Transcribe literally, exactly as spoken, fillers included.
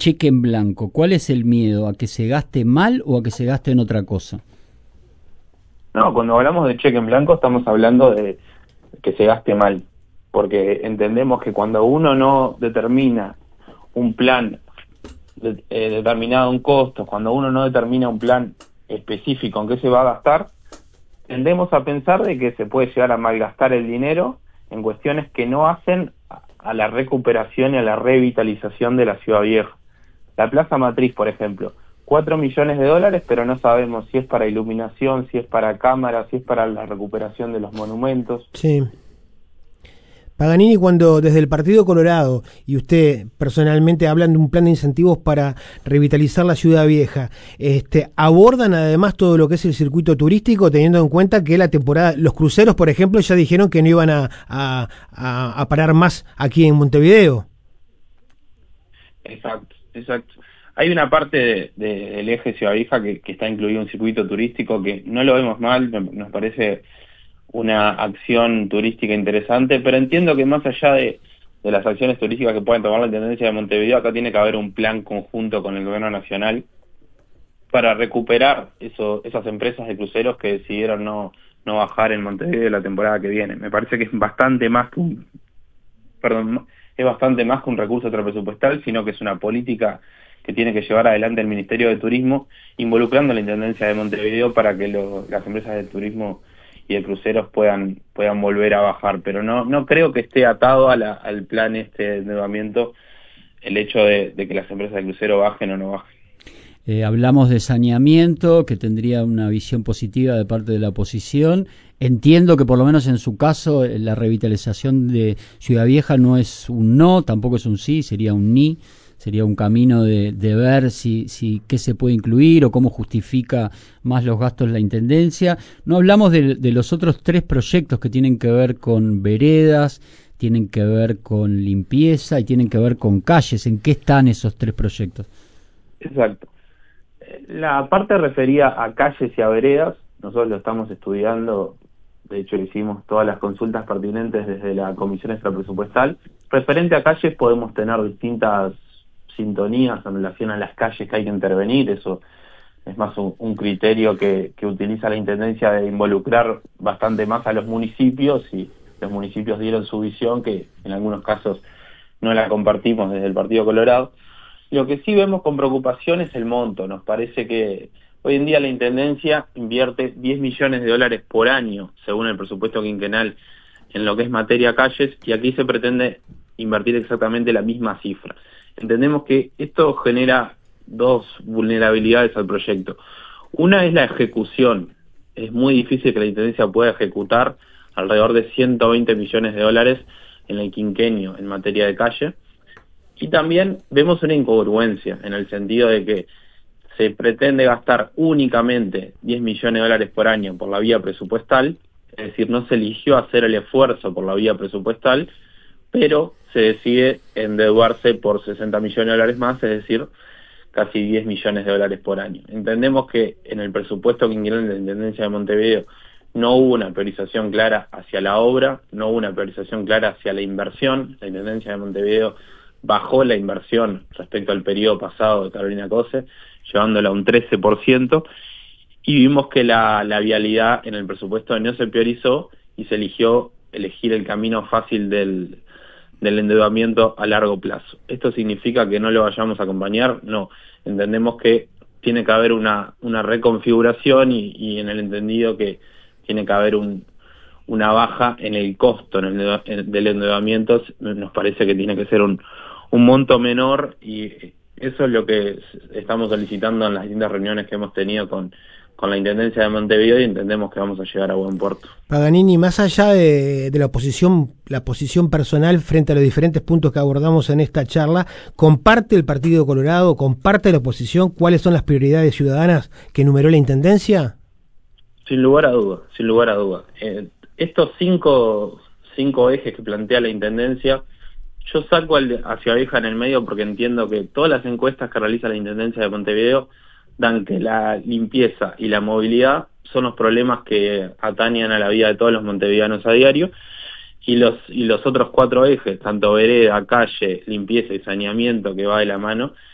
cheque en blanco, ¿cuál es el miedo? ¿A que se gaste mal o a que se gaste en otra cosa? No, cuando hablamos de cheque en blanco estamos hablando de que se gaste mal, porque entendemos que cuando uno no determina un plan de, eh, determinado, un costo, cuando uno no determina un plan específico en qué se va a gastar, tendemos a pensar de que se puede llegar a malgastar el dinero en cuestiones que no hacen a la recuperación y a la revitalización de la Ciudad Vieja. La Plaza Matriz, por ejemplo, cuatro millones de dólares, pero no sabemos si es para iluminación, si es para cámaras, si es para la recuperación de los monumentos. Sí. Paganini, cuando desde el Partido Colorado y usted personalmente hablan de un plan de incentivos para revitalizar la Ciudad Vieja, este, abordan además todo lo que es el circuito turístico, teniendo en cuenta que la temporada, los cruceros, por ejemplo, ya dijeron que no iban a, a, a, a parar más aquí en Montevideo. Exacto, exacto. Hay una parte de, de, del eje Ciudad Vieja que, que está incluido en circuito turístico que no lo vemos mal, nos parece una acción turística interesante, pero entiendo que más allá de, de las acciones turísticas que pueden tomar la Intendencia de Montevideo, acá tiene que haber un plan conjunto con el gobierno nacional para recuperar eso, esas empresas de cruceros que decidieron no, no bajar en Montevideo la temporada que viene. Me parece que es bastante más que un, perdón, es bastante más que un recurso extrapresupuestal, sino que es una política que tiene que llevar adelante el Ministerio de Turismo, involucrando a la Intendencia de Montevideo para que lo, las empresas de turismo y de cruceros puedan puedan volver a bajar, pero no no creo que esté atado a la, al plan este de endeudamiento el hecho de, de que las empresas de crucero bajen o no bajen. Eh, hablamos de saneamiento, que tendría una visión positiva de parte de la oposición. Entiendo que por lo menos en su caso la revitalización de Ciudad Vieja no es un no, tampoco es un sí, sería un ni. Sería un camino de, de ver si, si qué se puede incluir o cómo justifica más los gastos la Intendencia. No hablamos de, de los otros tres proyectos que tienen que ver con veredas, tienen que ver con limpieza y tienen que ver con calles. ¿En qué están esos tres proyectos? Exacto. La parte referida a calles y a veredas, nosotros lo estamos estudiando, de hecho hicimos todas las consultas pertinentes desde la Comisión Extrapresupuestal. Referente a calles podemos tener distintas sintonías en relación a las calles que hay que intervenir, eso es más un, un criterio que, que utiliza la Intendencia de involucrar bastante más a los municipios, y los municipios dieron su visión, que en algunos casos no la compartimos desde el Partido Colorado. Lo que sí vemos con preocupación es el monto. Nos parece que hoy en día la Intendencia invierte diez millones de dólares por año, según el presupuesto quinquenal, en lo que es materia calles, y aquí se pretende invertir exactamente la misma cifra. Entendemos que esto genera dos vulnerabilidades al proyecto. Una es la ejecución. Es muy difícil que la Intendencia pueda ejecutar alrededor de ciento veinte millones de dólares en el quinquenio en materia de calle. Y también vemos una incongruencia en el sentido de que se pretende gastar únicamente diez millones de dólares por año por la vía presupuestal, es decir, no se eligió hacer el esfuerzo por la vía presupuestal, pero se decide endeudarse por sesenta millones de dólares más, es decir, casi diez millones de dólares por año. Entendemos que en el presupuesto quinquenal de la Intendencia de Montevideo no hubo una priorización clara hacia la obra, no hubo una priorización clara hacia la inversión. La Intendencia de Montevideo bajó la inversión respecto al periodo pasado de Carolina Cose, llevándola a un trece por ciento, y vimos que la, la vialidad en el presupuesto no se priorizó y se eligió elegir el camino fácil del, del endeudamiento a largo plazo. ¿Esto significa que no lo vayamos a acompañar? No, entendemos que tiene que haber una, una reconfiguración y, y en el entendido que tiene que haber un, una baja en el costo en el, en, del endeudamiento. Nos parece que tiene que ser un, un monto menor, y eso es lo que estamos solicitando en las distintas reuniones que hemos tenido con, con la Intendencia de Montevideo, y entendemos que vamos a llegar a buen puerto. Paganini, más allá de, de la posición, la posición personal frente a los diferentes puntos que abordamos en esta charla, ¿comparte el Partido Colorado, comparte la oposición cuáles son las prioridades ciudadanas que enumeró la Intendencia? Sin lugar a duda, sin lugar a duda. Eh, estos cinco, cinco ejes que plantea la Intendencia, yo saco al, a Ciudad Vieja en el medio porque entiendo que todas las encuestas que realiza la Intendencia de Montevideo dan que la limpieza y la movilidad son los problemas que atañan a la vida de todos los montevideanos a diario, y los y los otros cuatro ejes, tanto vereda, calle, limpieza y saneamiento, que va de la mano,